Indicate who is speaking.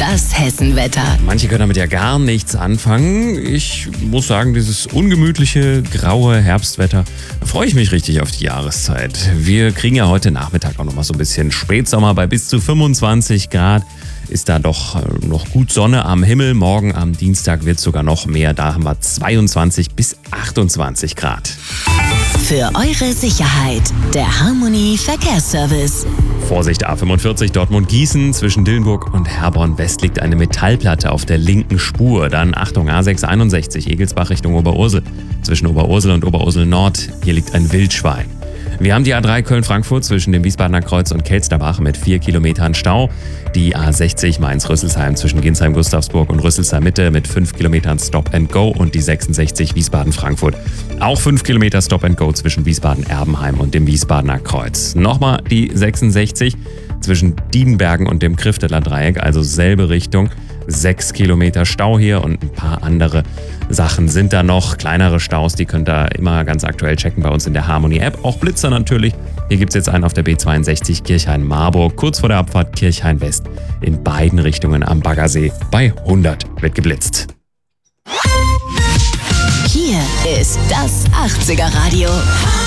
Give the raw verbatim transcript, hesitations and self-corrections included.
Speaker 1: Das Hessenwetter.
Speaker 2: Manche können damit ja gar nichts anfangen. Ich muss sagen, dieses ungemütliche, graue Herbstwetter, da freue ich mich richtig auf die Jahreszeit. Wir kriegen ja heute Nachmittag auch noch mal so ein bisschen Spätsommer bei bis zu fünfundzwanzig Grad. Ist da doch noch gut Sonne am Himmel. Morgen am Dienstag wird es sogar noch mehr. Da haben wir zweiundzwanzig bis achtundzwanzig Grad.
Speaker 1: Für eure Sicherheit, der Harmony Verkehrsservice.
Speaker 2: Vorsicht, A fünfundvierzig Dortmund-Gießen. Zwischen Dillenburg und Herborn West liegt eine Metallplatte auf der linken Spur. Dann Achtung, A sechshunderteinundsechzig Egelsbach Richtung Oberursel. Zwischen Oberursel und Oberursel Nord. Hier liegt ein Wildschwein. Wir haben die A drei Köln-Frankfurt zwischen dem Wiesbadener Kreuz und Kelsterbach mit vier Kilometern Stau. Die A sechzig Mainz-Rüsselsheim zwischen Ginsheim-Gustavsburg und Rüsselsheim-Mitte mit fünf Kilometern Stop and Go. Und die sechsundsechzig Wiesbaden-Frankfurt. Auch fünf Kilometer Stop and Go zwischen Wiesbaden-Erbenheim und dem Wiesbadener Kreuz. Nochmal die sechsundsechzig zwischen Diedenbergen und dem Krifteler Dreieck, also selbe Richtung. Sechs Kilometer Stau hier und ein paar andere Sachen sind da noch. Kleinere Staus, die könnt ihr immer ganz aktuell checken bei uns in der Harmony-App. Auch Blitzer natürlich. Hier gibt es jetzt einen auf der B zweiundsechzig Kirchhain-Marburg, kurz vor der Abfahrt Kirchhain-West. In beiden Richtungen am Baggersee bei hundert wird geblitzt.
Speaker 1: Hier ist das achtziger Radio.